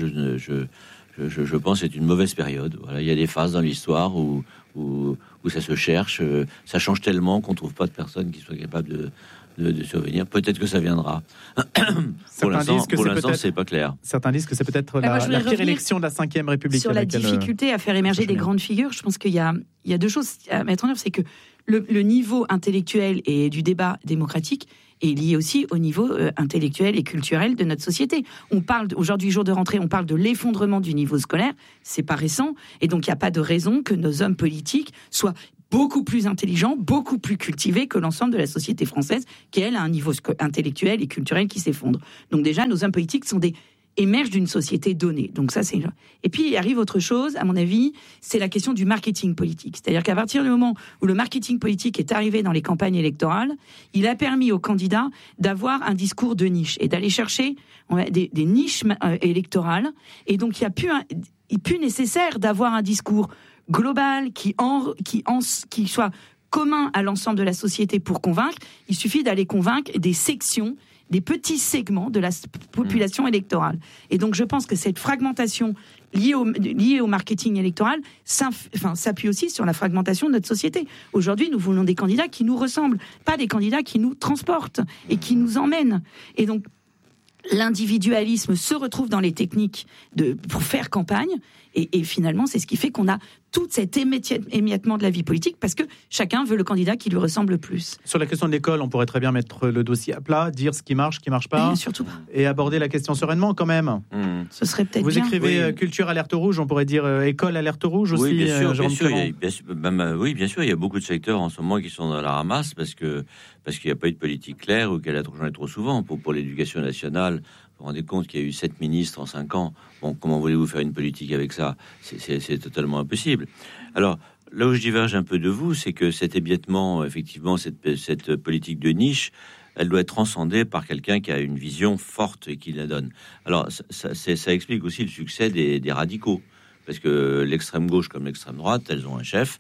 je pense que c'est une mauvaise période. Voilà, il y a des phases dans l'histoire où ça se cherche, ça change tellement qu'on trouve pas de personnes qui soient capables de survenir. Peut-être que ça viendra. Pour l'instant, c'est pas clair.
Certains disent que c'est peut-être la pire élection de la Ve République.
Sur la difficulté à faire émerger des grandes figures, je pense qu'il y a 2 choses à mettre en œuvre. C'est que le niveau intellectuel et du débat démocratique est lié aussi au niveau intellectuel et culturel de notre société. On parle, aujourd'hui, jour de rentrée, on parle de l'effondrement du niveau scolaire. C'est pas récent. Et donc, il n'y a pas de raison que nos hommes politiques soient beaucoup plus intelligents, beaucoup plus cultivés que l'ensemble de la société française, qui, elle, a un niveau intellectuel et culturel qui s'effondre. Donc déjà, nos hommes politiques émergent d'une société donnée. Donc ça, c'est... Et puis, il arrive autre chose, à mon avis, c'est la question du marketing politique. C'est-à-dire qu'à partir du moment où le marketing politique est arrivé dans les campagnes électorales, il a permis aux candidats d'avoir un discours de niche et d'aller chercher des niches électorales. Et donc, il est plus nécessaire d'avoir un discours global qui soit commun à l'ensemble de la société pour convaincre. Il suffit d'aller convaincre des sections, des petits segments de la population électorale. Et donc, je pense que cette fragmentation liée au marketing électoral s'appuie aussi sur la fragmentation de notre société. Aujourd'hui, nous voulons des candidats qui nous ressemblent, pas des candidats qui nous transportent et qui nous emmènent. Et donc, l'individualisme se retrouve dans les techniques pour faire campagne, et finalement, c'est ce qui fait qu'on a tout cet émiettement de la vie politique, parce que chacun veut le candidat qui lui ressemble le plus.
Sur la question de l'école, on pourrait très bien mettre le dossier à plat, dire ce qui marche pas, et aborder la question sereinement quand même.
Ce serait peut-être
Vous
bien.
Vous écrivez culture alerte rouge, on pourrait dire école alerte rouge aussi.
Oui, bien sûr, il y a beaucoup de secteurs en ce moment qui sont dans la ramasse parce qu'il n'y a pas eu de politique claire ou qu'elle a changé trop souvent. Pour l'éducation nationale, vous vous rendez compte qu'il y a eu 7 ministres en 5 ans. Bon, comment voulez-vous faire une politique avec ça ? C'est totalement impossible. Alors, là où je diverge un peu de vous, c'est que cet émiettement, effectivement, cette politique de niche, elle doit être transcendée par quelqu'un qui a une vision forte et qui la donne. Alors, ça explique aussi le succès des radicaux. Parce que l'extrême gauche comme l'extrême droite, elles ont un chef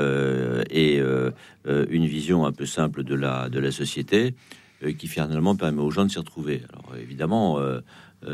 et une vision un peu simple de la société qui finalement permet aux gens de s'y retrouver. Alors évidemment, ça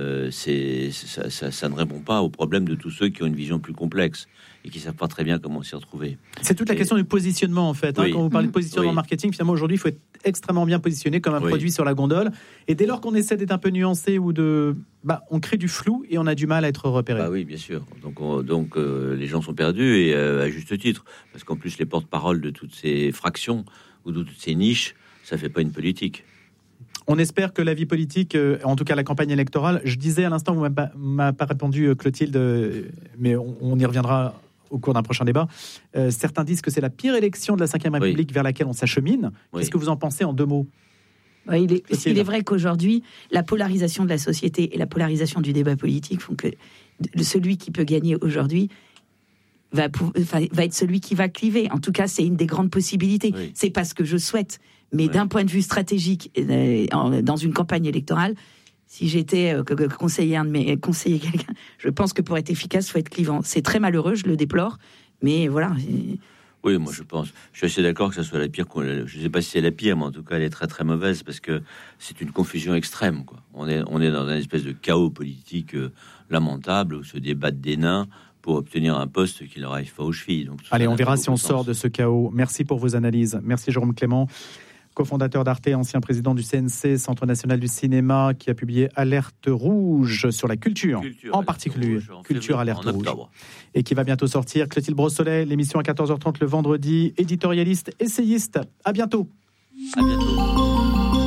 ne répond pas au problème de tous ceux qui ont une vision plus complexe et qui ne savent pas très bien comment s'y retrouver.
C'est toute la question du positionnement en fait.
Oui.
Quand vous parlez de positionnement marketing, finalement aujourd'hui il faut être extrêmement bien positionné comme un produit sur la gondole. Et dès lors qu'on essaie d'être un peu nuancé ou on crée du flou et on a du mal à être repéré.
Oui, bien sûr. Donc les gens sont perdus et à juste titre, parce qu'en plus les porte-paroles de toutes ces fractions ou de toutes ces niches, ça fait pas une politique.
On espère que la vie politique, en tout cas la campagne électorale, je disais à l'instant, vous m'a pas répondu Clotilde, mais on y reviendra au cours d'un prochain débat. Certains disent que c'est la pire élection de la Ve République vers laquelle on s'achemine. Qu'est-ce que vous en pensez en 2 mots ?
Il est vrai qu'aujourd'hui, la polarisation de la société et la polarisation du débat politique font que celui qui peut gagner aujourd'hui va être celui qui va cliver. En tout cas, c'est une des grandes possibilités. Oui. C'est pas ce que je souhaite. Mais d'un point de vue stratégique, dans une campagne électorale, si j'étais conseiller quelqu'un, je pense que pour être efficace, il faut être clivant. C'est très malheureux, je le déplore, mais voilà.
Oui, moi je suis assez d'accord que ça soit la pire. Je ne sais pas si c'est la pire, mais en tout cas, elle est très très mauvaise parce que c'est une confusion extrême, quoi. On est dans un espèce de chaos politique lamentable où se débattent des nains pour obtenir un poste qui leur arrive pas aux chevilles. Donc, allez,
on verra si on sort de ce chaos. Merci pour vos analyses. Merci Jérôme Clément, cofondateur d'Arte, ancien président du CNC, Centre National du Cinéma, qui a publié Alerte Rouge sur la culture en particulier, Culture Alerte Rouge, et qui va bientôt sortir. Clotilde Brossolet, l'émission à 14h30 le vendredi, éditorialiste, essayiste. À bientôt.
À bientôt.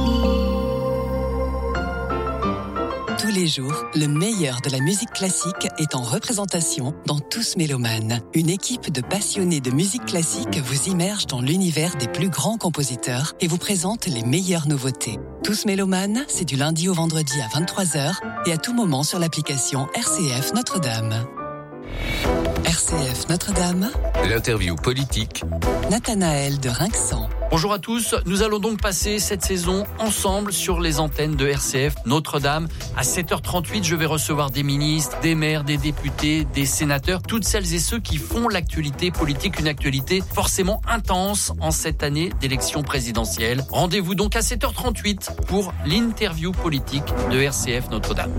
Tous les jours, le meilleur de la musique classique est en représentation dans Tous Mélomanes. Une équipe de passionnés de musique classique vous immerge dans l'univers des plus grands compositeurs et vous présente les meilleures nouveautés. Tous Mélomanes, c'est du lundi au vendredi à 23h et à tout moment sur l'application RCF Notre-Dame. RCF. RCF Notre-Dame.
L'interview politique.
Nathanaël de Rinxan.
Bonjour à tous, nous allons donc passer cette saison ensemble sur les antennes de RCF Notre-Dame. À 7h38, je vais recevoir des ministres, des maires, des députés, des sénateurs, toutes celles et ceux qui font l'actualité politique, une actualité forcément intense en cette année d'élection présidentielle. Rendez-vous donc à 7h38 pour l'interview politique de RCF Notre-Dame.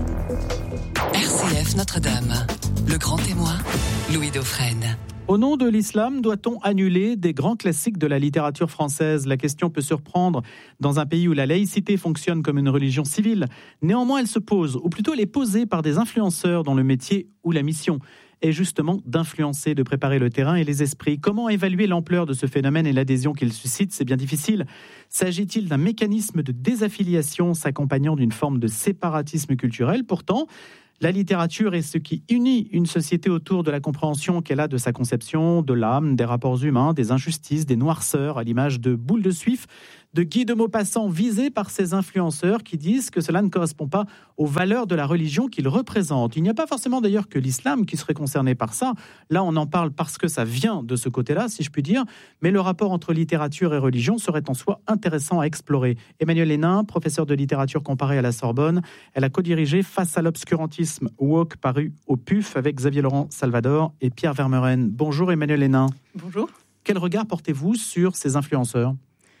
RCF Notre-Dame, le grand témoin, Louis Dauphren.
Au nom de l'islam, doit-on annuler des grands classiques de la littérature française ? La question peut surprendre dans un pays où la laïcité fonctionne comme une religion civile. Néanmoins, elle se pose, ou plutôt elle est posée par des influenceurs dont le métier ou la mission est justement d'influencer, de préparer le terrain et les esprits. Comment évaluer l'ampleur de ce phénomène et l'adhésion qu'il suscite ? C'est bien difficile. S'agit-il d'un mécanisme de désaffiliation s'accompagnant d'une forme de séparatisme culturel ? Pourtant, la littérature est ce qui unit une société autour de la compréhension qu'elle a de sa conception, de l'âme, des rapports humains, des injustices, des noirceurs, à l'image de Boule de Suif, de Guy de Maupassant, visés par ces influenceurs qui disent que cela ne correspond pas aux valeurs de la religion qu'ils représentent. Il n'y a pas forcément d'ailleurs que l'islam qui serait concerné par ça. Là, on en parle parce que ça vient de ce côté-là, si je puis dire. Mais le rapport entre littérature et religion serait en soi intéressant à explorer. Emmanuelle Hénin, professeure de littérature comparée à la Sorbonne, elle a co-dirigé Face à l'obscurantisme woke, paru au PUF avec Xavier Laurent Salvador et Pierre Vermeuren. Bonjour Emmanuelle Hénin.
Bonjour.
Quel regard portez-vous sur ces influenceurs ?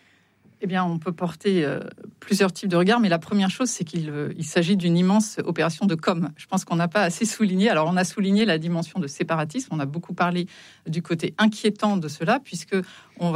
Eh bien, on peut porter plusieurs types de regards, mais la première chose, c'est qu'il s'agit d'une immense opération de com. Je pense qu'on n'a pas assez souligné. Alors, on a souligné la dimension de séparatisme. On a beaucoup parlé du côté inquiétant de cela, puisque on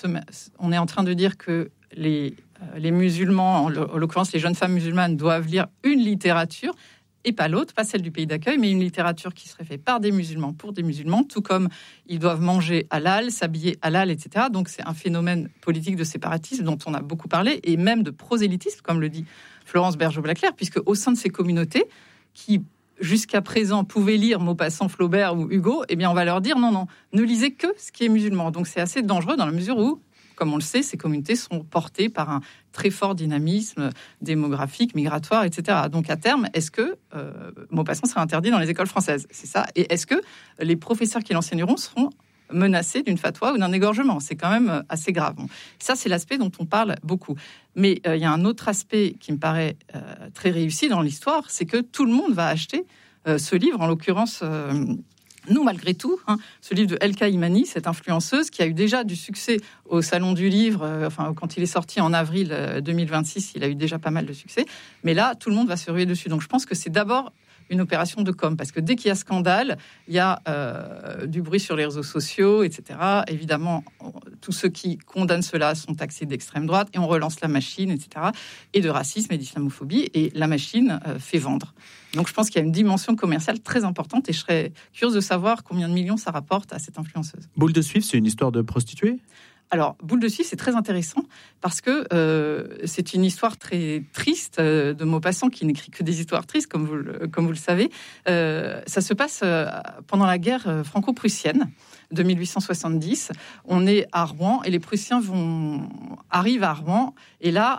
est en train de dire que les musulmans, en l'occurrence les jeunes femmes musulmanes, doivent lire une littérature et pas l'autre, pas celle du pays d'accueil, mais une littérature qui serait faite par des musulmans pour des musulmans, tout comme ils doivent manger halal, s'habiller halal, etc. Donc c'est un phénomène politique de séparatisme dont on a beaucoup parlé, et même de prosélytisme, comme le dit Florence Bergeau-Blaclair, puisque au sein de ces communautés, qui jusqu'à présent pouvaient lire Maupassant, Flaubert ou Hugo, eh bien on va leur dire non, ne lisez que ce qui est musulman. Donc c'est assez dangereux dans la mesure où, comme on le sait, ces communautés sont portées par un très fort dynamisme démographique, migratoire, etc. Donc à terme, est-ce que Maupassant sera interdit dans les écoles françaises ? C'est ça. Et est-ce que les professeurs qui l'enseigneront seront menacés d'une fatwa ou d'un égorgement ? C'est quand même assez grave. Bon, ça, c'est l'aspect dont on parle beaucoup. Mais il y a un autre aspect qui me paraît très réussi dans l'histoire, c'est que tout le monde va acheter ce livre, en l'occurrence... Nous, malgré tout, ce livre de Elka Imani, cette influenceuse qui a eu déjà du succès au Salon du Livre, quand il est sorti en avril 2026, il a eu déjà pas mal de succès. Mais là, tout le monde va se ruer dessus. Donc, je pense que c'est d'abord une opération de com, parce que dès qu'il y a scandale, il y a du bruit sur les réseaux sociaux, etc. Évidemment, tous ceux qui condamnent cela sont taxés d'extrême droite, et on relance la machine, etc. Et de racisme et d'islamophobie, et la machine fait vendre. Donc je pense qu'il y a une dimension commerciale très importante, et je serais curieuse de savoir combien de millions ça rapporte à cette influenceuse.
Boule de Suif, c'est une histoire de prostituée ?
Alors, Boule de Suif, c'est très intéressant parce que c'est une histoire très triste de Maupassant qui n'écrit que des histoires tristes, comme vous le savez. Ça se passe pendant la guerre franco-prussienne de 1870. On est à Rouen et les Prussiens arrivent à Rouen. Et là,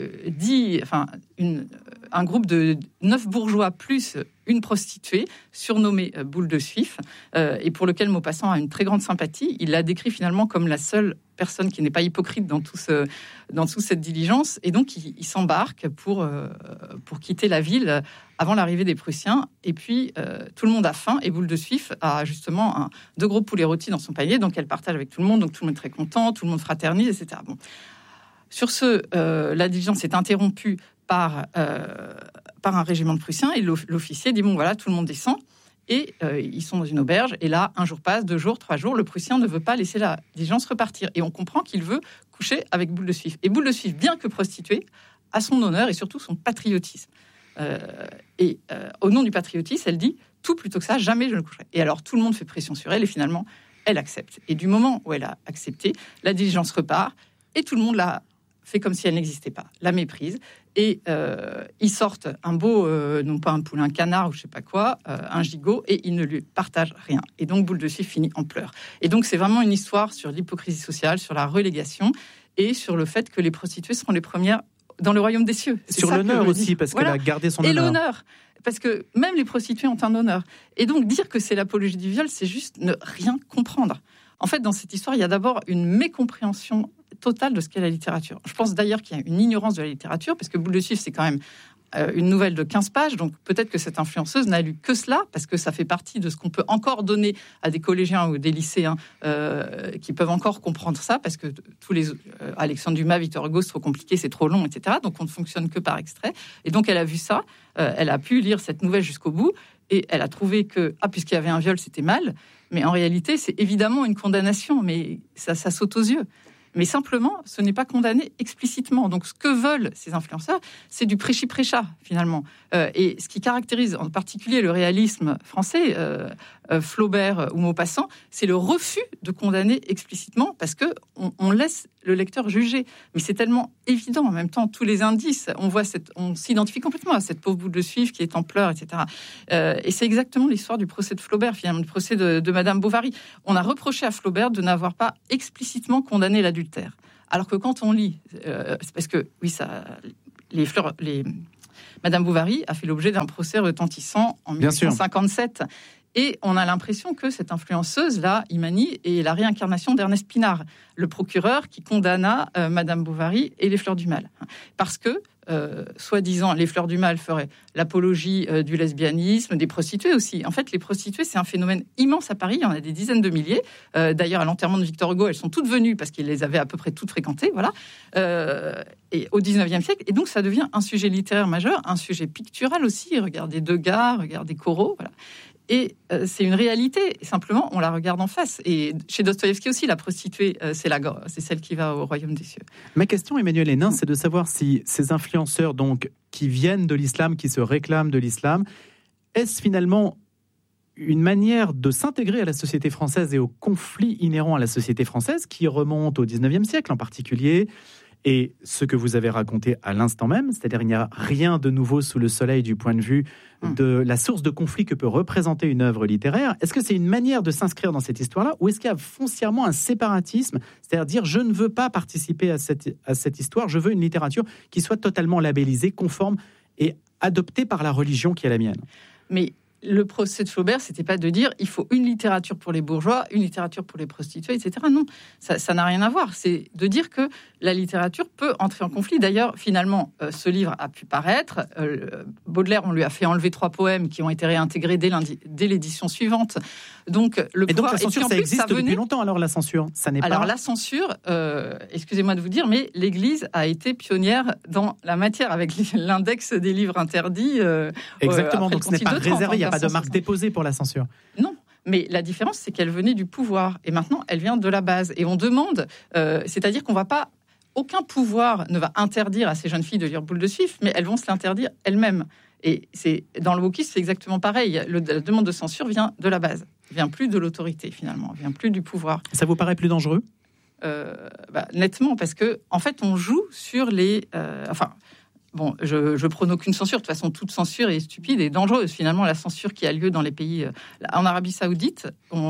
un groupe de 9 bourgeois plus une prostituée surnommée Boule de Suif et pour lequel Maupassant a une très grande sympathie. Il la décrit finalement comme la seule personne qui n'est pas hypocrite dans toute cette diligence, et donc il s'embarque pour quitter la ville avant l'arrivée des Prussiens. Et puis tout le monde a faim et Boule de Suif a justement 2 gros poulets rôtis dans son panier, donc elle partage avec tout le monde, donc tout le monde est très content, tout le monde fraternise, etc. Bon. Sur ce, la diligence est interrompue par un régiment de Prussiens, et l'officier dit bon voilà, tout le monde descend. Et ils sont dans une auberge, et là, 1 jour passe, 2 jours, 3 jours, le Prussien ne veut pas laisser la diligence repartir. Et on comprend qu'il veut coucher avec Boule de Suif. Et Boule de Suif, bien que prostituée, a son honneur et surtout son patriotisme. Au nom du patriotisme, elle dit tout plutôt que ça, jamais je ne coucherai. Et alors tout le monde fait pression sur elle, et finalement, elle accepte. Et du moment où elle a accepté, la diligence repart, et tout le monde la fait comme si elle n'existait pas, la méprise. Et ils sortent un beau, non pas un poulain, un canard ou je sais pas quoi, un gigot, et ils ne lui partagent rien. Et donc Boule de Suif finit en pleurs. Et donc c'est vraiment une histoire sur l'hypocrisie sociale, sur la relégation, et sur le fait que les prostituées seront les premières dans le royaume des cieux. C'est
sur
ça
l'honneur
que
aussi, parce qu'elle a gardé son honneur.
Et l'honneur, parce que même les prostituées ont un honneur. Et donc dire que c'est l'apologie du viol, c'est juste ne rien comprendre. En fait, dans cette histoire, il y a d'abord une mécompréhension totale de ce qu'est la littérature. Je pense d'ailleurs qu'il y a une ignorance de la littérature, parce que Boule de Suif, c'est quand même une nouvelle de 15 pages, donc peut-être que cette influenceuse n'a lu que cela, parce que ça fait partie de ce qu'on peut encore donner à des collégiens ou des lycéens qui peuvent encore comprendre ça, parce que tous les Alexandre Dumas, Victor Hugo, c'est trop compliqué, c'est trop long, etc. Donc on ne fonctionne que par extrait. Et donc elle a vu ça, elle a pu lire cette nouvelle jusqu'au bout, et elle a trouvé que, puisqu'il y avait un viol, c'était mal, mais en réalité, c'est évidemment une condamnation, mais ça saute aux yeux. Mais simplement, ce n'est pas condamné explicitement. Donc, ce que veulent ces influenceurs, c'est du prêchi-prêcha, finalement. Et ce qui caractérise en particulier le réalisme français, Flaubert ou Maupassant, c'est le refus de condamner explicitement, parce que on laisse le lecteur juger. Mais c'est tellement évident, en même temps, tous les indices, on s'identifie complètement à cette pauvre Boule de Suif qui est en pleurs, etc. Et c'est exactement l'histoire du procès de Flaubert, finalement, le procès de Madame Bovary. On a reproché à Flaubert de n'avoir pas explicitement condamné l'adultère. Alors que quand on lit, c'est parce que, oui, Madame Bovary a fait l'objet d'un procès retentissant en 1957. Et on a l'impression que cette influenceuse-là, Imani, est la réincarnation d'Ernest Pinard, le procureur qui condamna Madame Bovary et les Fleurs du Mal. Parce que, soi-disant, les Fleurs du Mal feraient l'apologie du lesbianisme, des prostituées aussi. En fait, les prostituées, c'est un phénomène immense à Paris. Il y en a des dizaines de milliers. D'ailleurs, à l'enterrement de Victor Hugo, elles sont toutes venues parce qu'il les avait à peu près toutes fréquentées. Voilà. Et au 19e siècle. Et donc, ça devient un sujet littéraire majeur, un sujet pictural aussi. Regardez Degas, regardez Corot. Voilà. Et c'est une réalité. Simplement, on la regarde en face. Et chez Dostoïevski aussi, la prostituée, c'est celle qui va au royaume des cieux.
Ma question, Emmanuel Hénin, c'est de savoir si ces influenceurs donc, qui viennent de l'islam, qui se réclament de l'islam, est-ce finalement une manière de s'intégrer à la société française et aux conflits inhérents à la société française qui remontent au 19e siècle en particulier? Et ce que vous avez raconté à l'instant même, c'est-à-dire il n'y a rien de nouveau sous le soleil du point de vue de la source de conflit que peut représenter une œuvre littéraire. Est-ce que c'est une manière de s'inscrire dans cette histoire-là, ou est-ce qu'il y a foncièrement un séparatisme, c'est-à-dire dire je ne veux pas participer à cette histoire, je veux une littérature qui soit totalement labellisée, conforme et adoptée par la religion qui est la mienne?
Mais le procès de Flaubert, c'était pas de dire il faut une littérature pour les bourgeois, une littérature pour les prostituées, etc. Non, ça n'a rien à voir. C'est de dire que la littérature peut entrer en conflit. D'ailleurs, finalement, ce livre a pu paraître. Baudelaire, on lui a fait enlever 3 poèmes qui ont été réintégrés dès l'édition suivante. Donc,
donc la censure, ça existe depuis longtemps, alors la censure, ça n'est pas...
Alors la censure, excusez-moi de vous dire, mais l'Église a été pionnière dans la matière, avec l'index des livres interdits.
Exactement, donc ce n'est pas réservé, il n'y a pas de marque déposée pour la censure.
Non, mais la différence, c'est qu'elle venait du pouvoir, et maintenant, elle vient de la base. Et on demande, c'est-à-dire qu'on va pas... Aucun pouvoir ne va interdire à ces jeunes filles de lire Boule de Suif, mais elles vont se l'interdire elles-mêmes. Et dans le wokisme, c'est exactement pareil. La demande de censure vient de la base, vient plus de l'autorité finalement, vient plus du pouvoir.
Ça vous paraît plus dangereux ?
Nettement, parce que en fait, on joue sur les. Bon, je prône aucune censure. De toute façon, toute censure est stupide et dangereuse. Finalement, la censure qui a lieu dans les pays en Arabie Saoudite,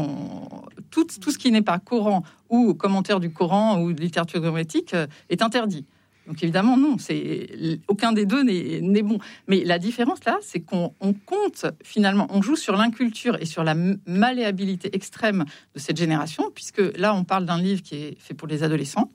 tout ce qui n'est pas Coran ou commentaire du Coran ou de littérature grammatique est interdit. Donc évidemment, non, aucun des deux n'est bon. Mais la différence là, c'est qu'on compte finalement, on joue sur l'inculture et sur la malléabilité extrême de cette génération, puisque là, on parle d'un livre qui est fait pour les adolescents.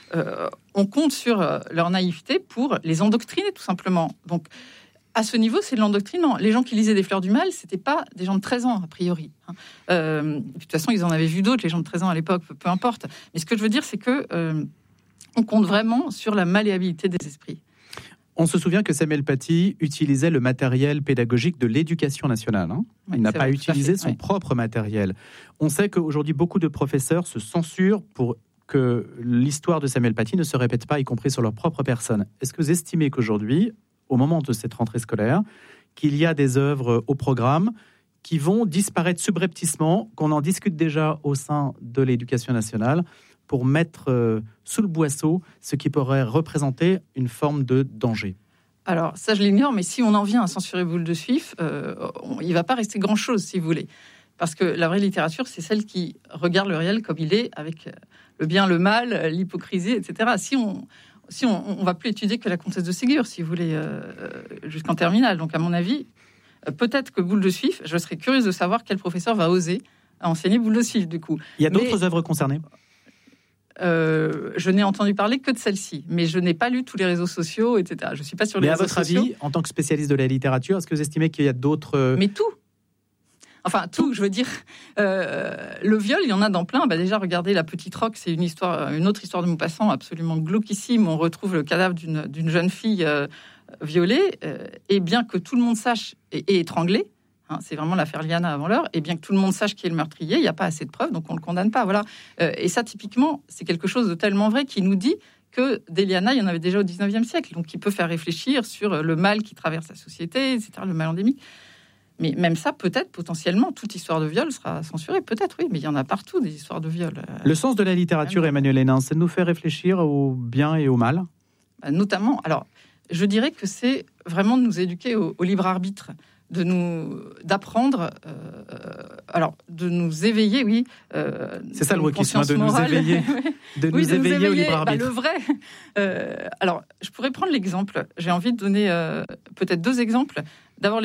On compte sur leur naïveté pour les endoctriner, tout simplement. Donc, à ce niveau, c'est de l'endoctrinement. Les gens qui lisaient des Fleurs du Mal, c'était pas des gens de 13 ans, a priori. De toute façon, ils en avaient vu d'autres, les gens de 13 ans à l'époque, peu importe. Mais ce que je veux dire, c'est que on compte vraiment sur la malléabilité des esprits.
On se souvient que Samuel Paty utilisait le matériel pédagogique de l'éducation nationale. Il n'a pas utilisé son propre matériel. On sait qu'aujourd'hui, beaucoup de professeurs se censurent pour que l'histoire de Samuel Paty ne se répète pas, y compris sur leur propre personne. Est-ce que vous estimez qu'aujourd'hui, au moment de cette rentrée scolaire, qu'il y a des œuvres au programme qui vont disparaître subrepticement, qu'on en discute déjà au sein de l'éducation nationale, pour mettre sous le boisseau ce qui pourrait représenter une forme de danger?
Alors, ça, je l'ignore, mais si on en vient à censurer Boule de Suif, il ne va pas rester grand-chose, si vous voulez. Parce que la vraie littérature, c'est celle qui regarde le réel comme il est, avec le bien, le mal, l'hypocrisie, etc. Si si on va plus étudier que la comtesse de Ségur, si vous voulez, jusqu'en terminale. Donc, à mon avis, peut-être que Boule de Suif, je serais curieuse de savoir quel professeur va oser enseigner Boule de Suif, du coup.
Il y a d'autres œuvres concernées ?
Je n'ai entendu parler que de celle-ci, mais je n'ai pas lu tous les réseaux sociaux, etc. Je ne suis pas sur les réseaux sociaux.
Mais à votre avis, en tant que spécialiste de la littérature, est-ce que vous estimez qu'il y a d'autres...
Mais tout. Enfin, tout, je veux dire. Le viol, il y en a dans plein. Déjà, regardez La Petite Roque, c'est une autre histoire de Maupassant absolument glauquissime. On retrouve le cadavre d'une jeune fille violée. Et bien que tout le monde sache, et étranglée, c'est vraiment l'affaire Liana avant l'heure, et bien que tout le monde sache qui est le meurtrier, il n'y a pas assez de preuves, donc on ne le condamne pas. Voilà. Et ça, typiquement, c'est quelque chose de tellement vrai qui nous dit que des Liana, il y en avait déjà au 19e siècle, donc qui peut faire réfléchir sur le mal qui traverse la société, etc., le mal endémique. Mais même ça, peut-être, potentiellement, toute histoire de viol sera censurée. Peut-être, oui, mais il y en a partout, des histoires de viol.
Le sens de la littérature, Emmanuel Hénin, c'est de nous faire réfléchir au bien et au mal ?
Notamment, alors, je dirais que c'est vraiment de nous éduquer au libre arbitre, d'apprendre, de nous éveiller, oui.
C'est ça le wokisme, de nous éveiller, de nous éveiller au libre arbitre.
Le vrai. Alors, je pourrais prendre l'exemple. J'ai envie de donner peut-être deux exemples. D'abord,